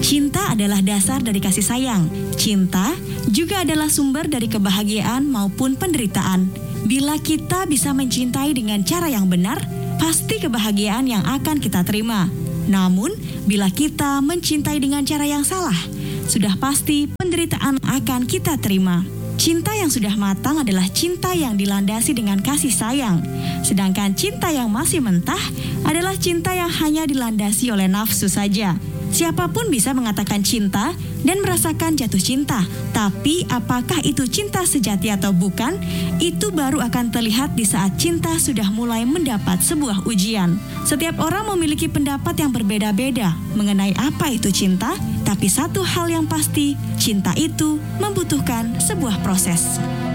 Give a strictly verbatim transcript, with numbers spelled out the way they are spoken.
Cinta adalah dasar dari kasih sayang. Cinta juga adalah sumber dari kebahagiaan maupun penderitaan. Bila kita bisa mencintai dengan cara yang benar, pasti kebahagiaan yang akan kita terima. Namun, bila kita mencintai dengan cara yang salah, sudah pasti penderitaan akan kita terima. Cinta yang sudah matang adalah cinta yang dilandasi dengan kasih sayang. Sedangkan cinta yang masih mentah adalah cinta yang hanya dilandasi oleh nafsu saja. Siapapun bisa mengatakan cinta dan merasakan jatuh cinta. Tapi apakah itu cinta sejati atau bukan? Itu baru akan terlihat di saat cinta sudah mulai mendapat sebuah ujian. Setiap orang memiliki pendapat yang berbeda-beda mengenai apa itu cinta. Tapi satu hal yang pasti, cinta itu membutuhkan sebuah proses.